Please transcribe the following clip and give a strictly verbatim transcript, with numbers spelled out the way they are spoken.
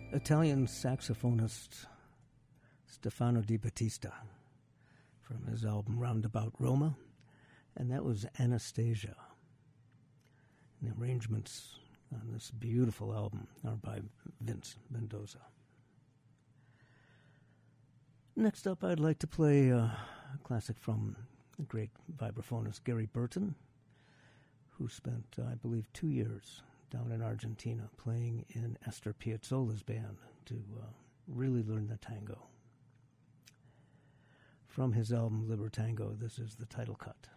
Italian saxophonist Stefano Di Battista from his album Roundabout Roma, and that was Anastasia. And the arrangements on this beautiful album are by Vince Mendoza. Next up, I'd like to play uh, a classic from the great vibraphonist Gary Burton, who spent, uh, I believe, two years down in Argentina playing in Astor Piazzolla's band to uh, really learn the tango. From his album Libertango, this is the title cut.